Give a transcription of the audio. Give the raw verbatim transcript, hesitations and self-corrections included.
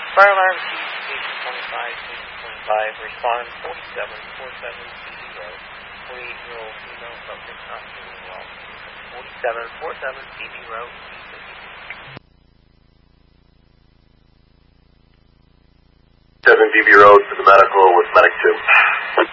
Fire alarm, station twenty-five, station twenty-five, respond forty-seven forty-seven C B Road. forty-eight-year-old female subject not feeling well. forty-seven forty-seven C B Road. seven D B Road to the medical with medic two.